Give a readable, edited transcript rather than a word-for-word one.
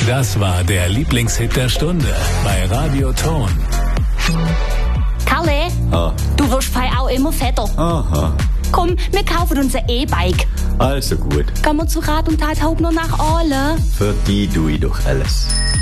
Das war der Lieblingshit der Stunde bei Radio Ton. Kalle, du wirst fei auch immer fetter. Aha. Komm, wir kaufen uns ein E-Bike. Also gut. Gehen wir zu Rat und Tat Hauptner nach Aale. Für die tue ich doch alles.